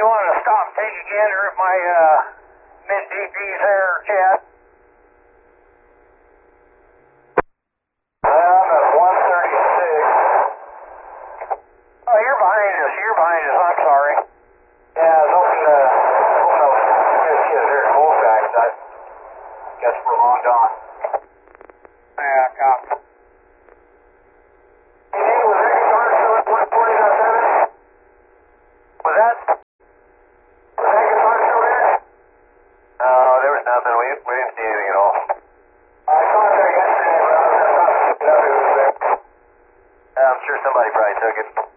you want to stop and take a gander at my mid DPs there, Chad? I'm at 136. Oh, you're behind us. You're behind us. I'm sorry. Yeah, I was hoping to get there at Wolfpack. I guess we're long gone. Yeah, copy. Was that guitar still there? No, there was nothing. We didn't see anything at all. I saw it there yesterday, but I was not picking it up. It was there. I'm sure somebody probably took it.